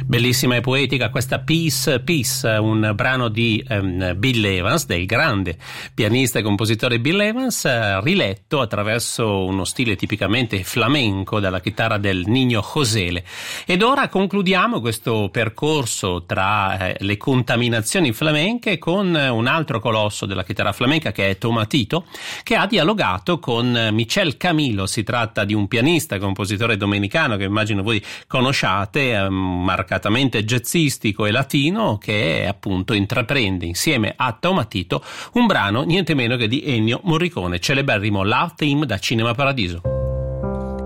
Bellissima e poetica questa Peace, Peace, un brano di Bill Evans, del grande pianista e compositore Bill Evans, riletto attraverso uno stile tipicamente flamenco dalla chitarra del Niño Josele. Ed ora concludiamo questo percorso tra le contaminazioni flamenche con un altro colosso della chitarra flamenca che è Tomatito, che ha dialogato con Michel Camilo. Si tratta di un pianista e compositore domenicano che immagino voi conosciate, marcatamente jazzistico e latino, che appunto intraprende insieme a Tomatito un brano niente meno che di Ennio Morricone, celeberrimo Love Theme da Cinema Paradiso.